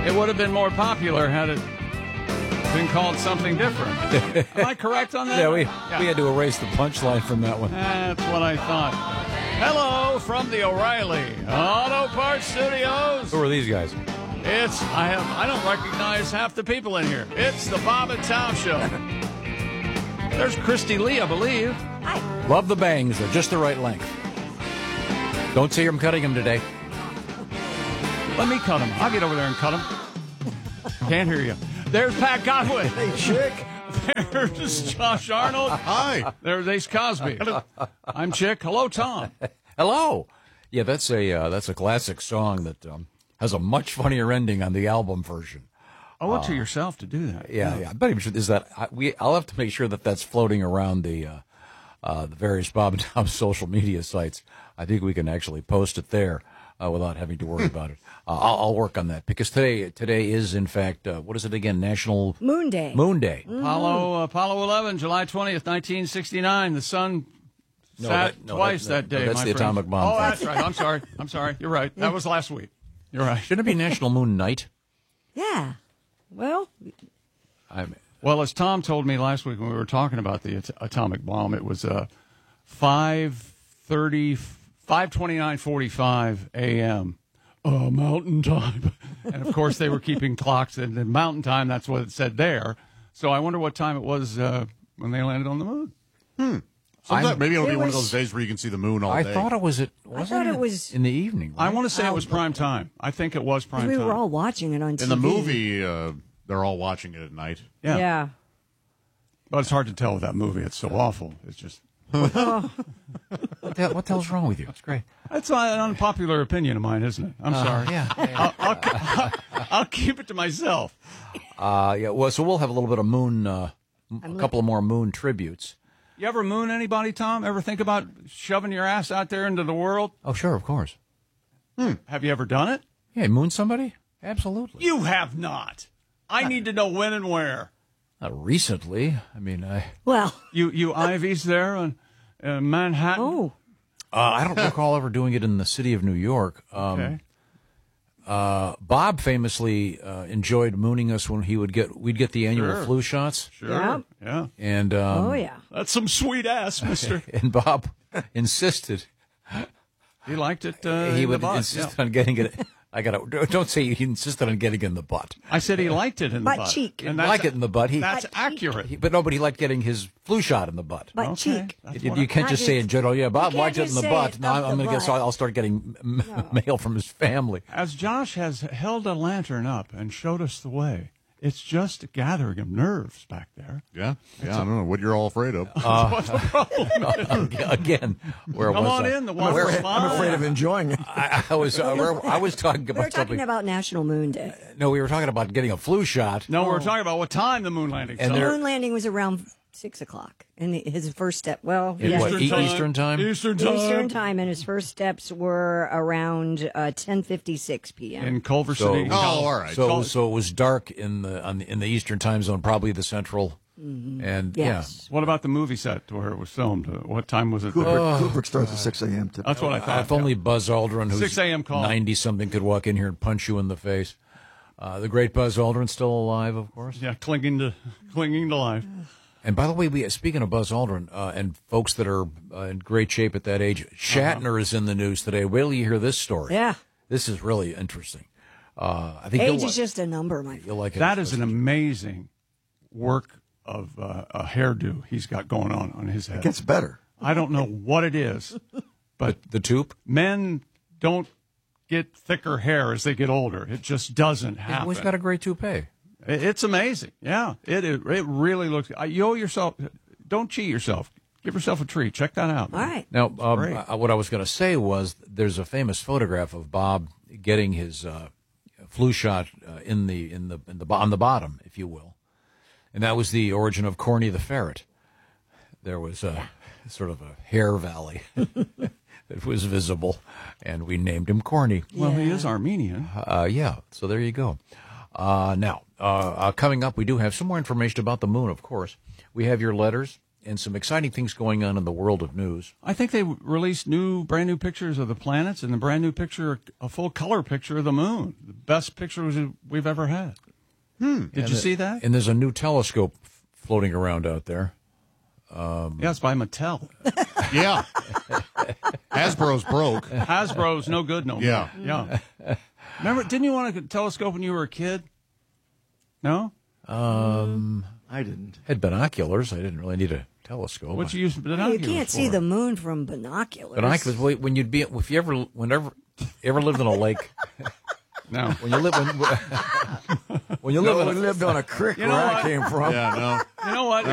It would have been more popular had it been called something different. Am I correct on that? Yeah, we had to erase the punchline from that one. That's what I thought. Hello from the O'Reilly Auto Parts Studios. Who are these guys? I don't recognize half the people in here. It's the Bob and Tom Show. There's Christy Lee, I believe. Hi. Love the bangs. They're just the right length. Don't say I'm cutting them today. Let me cut them. I'll get over there and cut them. Can't hear you. There's Pat Godwin. Hey, Chick. There's Josh Arnold. Hi. There's Ace Cosby. I'm Chick. Hello, Tom. Hello. Yeah, that's a classic song that has a much funnier ending on the album version. Owe it to yourself to do that. Yeah. I'm not even sure. I'll have to make sure that that's floating around the various Bob and Tom social media sites. I think we can actually post it there without having to worry about it. I'll work on that because today is in fact what is it again? National Moon Day. Moon Day. Apollo 11, July 20th, 1969. The sun sat twice that day. That's my the friend. atomic bomb. Oh, that's right. I'm sorry. You're right. That was last week. You're right. Shouldn't it be National Moon Night? Yeah. Well, Well, as Tom told me last week when we were talking about the atomic bomb, it was 5:29:45 a.m. Mountain time. And, of course, they were keeping clocks. And in Mountain time, that's what it said there. So I wonder what time it was when they landed on the moon. Maybe it'll be one of was- those days where you can see the moon all day. I thought it was in in the evening. I Right? want to say it was prime time. I think it was prime we time. were all watching it on TV. In the movie, they're all watching it at night. Yeah. But it's hard to tell with that movie. It's so awful. It's just... What the hell's wrong with you? It's great. That's an unpopular opinion of mine, isn't it? I'm sorry. Yeah. I'll keep it to myself. Well, so we'll have a little bit of moon, a couple of more moon tributes. You ever moon anybody, Tom? Ever think about shoving your ass out there into the world? Oh, sure, of course. Have you ever done it? Yeah, moon somebody? Absolutely. You have not. I need to know when and where. Not recently. I mean, Well, You Ivies there on Manhattan? I don't recall ever doing it in the city of New York. Okay. Bob famously enjoyed mooning us when we'd get the annual Sure. flu shots. Sure. Yeah. And yeah. That's some sweet ass, mister. and Bob insisted He liked it. he in would the butt, insist yeah. on getting it. Don't say he insisted on getting it in the butt. I said he liked it in the Butt butt. cheek. And He liked it in the butt. That's Butt cheek. accurate. But he liked getting his flu shot in the butt. Butt Okay. cheek. That's You what can't just say in general, yeah, Bob You can't liked it in just the say butt. it No, up I'm the going to guess butt. I'll start getting mail from his family. As Josh has held a lantern up and showed us the way, it's just a gathering of nerves back there. Yeah. I don't know what you're all afraid of. Again, where Come was on I? in. The wonderful smile. I'm afraid of enjoing it. I was talking We about were talking something. about National Moon Day. No, we were talking about getting a flu shot. No, we're talking about what time the moon landing. And so- The there- moon landing was around 6 o'clock. And his first step, well, In yeah, what, Eastern time? Eastern time. Eastern time, and his first steps were around 10:56 p.m. In Culver So- City. Oh, all right. So it was dark in the Eastern time zone, probably the Central, and Yes. What about the movie set where it was filmed? What time was it? there? Kubrick starts at 6 a.m. typically. That's what I yeah. thought. If only Buzz Aldrin, who's 6 a.m. call. 90-something, could walk in here and punch you in the face. The great Buzz Aldrin, still alive, of course. Yeah, clinging to life. And by the way, speaking of Buzz Aldrin and folks that are in great shape at that age, Shatner is in the news today. Wait till you hear this story. Yeah. This is really interesting. I think Age is just a number, my friend. you'll like it. That is an amazing work of a hairdo he's got going on his head. It gets better. I don't know what it is, but the tube. men don't get thicker hair as they get older. It just doesn't happen. Well, he's got a great toupee. It's amazing. Yeah, it really looks. You owe yourself. Don't cheat yourself. Give yourself a treat. Check that out. All right. Now, Great. what I was going to say was there's a famous photograph of Bob getting his flu shot on the bottom, if you will, and that was the origin of Corny the ferret. There was a sort of a hair valley that was visible, and we named him Corny. Well, he is Armenian. Yeah, so there you go. Now, coming up, we do have some more information about the moon, of course. We have your letters, and some exciting things going on in the world of news. I think they released brand new pictures of the planets and the brand new picture, a full color picture of the moon. The best pictures we've ever had. Did you see that? And there's a new telescope floating around out there. Yeah, it's by Mattel. Yeah. Hasbro's broke. Hasbro's no good no more. Yeah. Remember, didn't you want a telescope when you were a kid? No? I didn't. Had binoculars. I didn't really need a telescope. What you use You binoculars can't see for? the moon from binoculars. Binoculars. When you'd be, if you ever lived in a lake, No. when you live in, when you We live in, lived on a creek You know where what? I came from. Yeah, no. You know what?